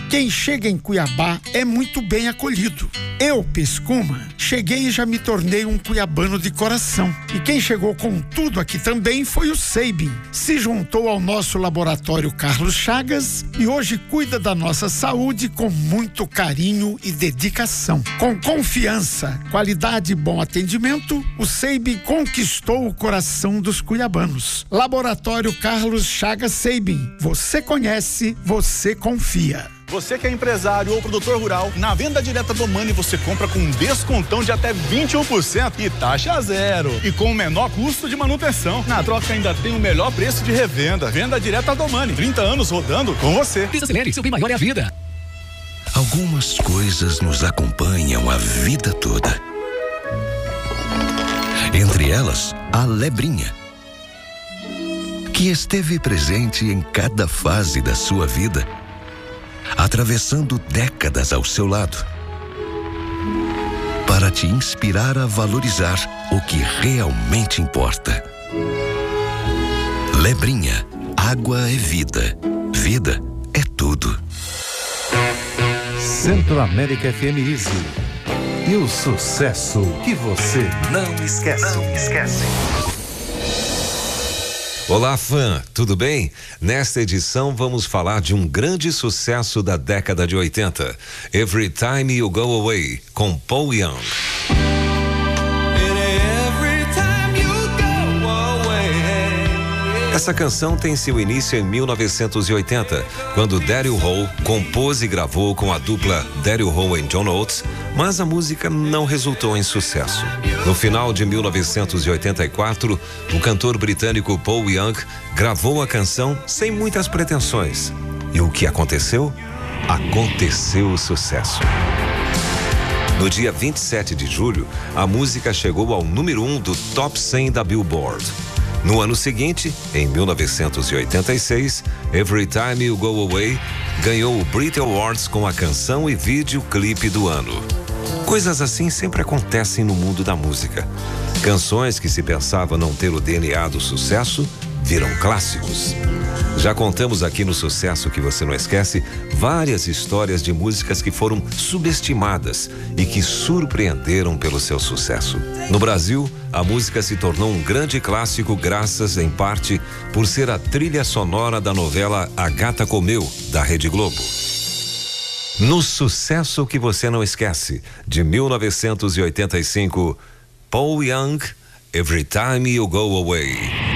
Quem chega em Cuiabá é muito bem acolhido. Eu, Pescuma, cheguei e já me tornei um cuiabano de coração. E quem chegou com tudo aqui também foi o Seibin. Se juntou ao nosso laboratório Carlos Chagas e hoje cuida da nossa saúde com muito carinho e dedicação. Com confiança, qualidade e bom atendimento, o Seibin conquistou o coração dos cuiabanos. Laboratório Carlos Chagas Seibin. Você conhece, você confia. Você que é empresário ou produtor rural, na venda direta Domani você compra com um descontão de até 21% e taxa zero. E com o menor custo de manutenção. Na troca ainda tem o melhor preço de revenda. Venda direta Domani. 30 anos rodando com você. Desacelere, seu bem maior é a vida. Algumas coisas nos acompanham a vida toda. Entre elas, a lebrinha, que esteve presente em cada fase da sua vida, atravessando décadas ao seu lado, para te inspirar a valorizar o que realmente importa. Lebrinha, água é vida, vida é tudo. Centro-América FM Easy. E o sucesso que você não esquece. Olá, fã, tudo bem? Nesta edição vamos falar de um grande sucesso da década de 80, Every Time You Go Away, com Paul Young. Essa canção tem seu início em 1980, quando Daryl Hall compôs e gravou com a dupla Daryl Hall e John Oates, mas a música não resultou em sucesso. No final de 1984, o cantor britânico Paul Young gravou a canção sem muitas pretensões. E o que aconteceu? Aconteceu o sucesso. No dia 27 de julho, a música chegou ao número 1 do Top 100 da Billboard. No ano seguinte, em 1986, Every Time You Go Away ganhou o Brit Awards com a canção e videoclipe do ano. Coisas assim sempre acontecem no mundo da música. Canções que se pensava não ter o DNA do sucesso, viram clássicos. Já contamos aqui no Sucesso que Você Não Esquece várias histórias de músicas que foram subestimadas e que surpreenderam pelo seu sucesso. No Brasil, a música se tornou um grande clássico graças, em parte, por ser a trilha sonora da novela A Gata Comeu, da Rede Globo. No Sucesso que Você Não Esquece, de 1985, Paul Young, Every Time You Go Away.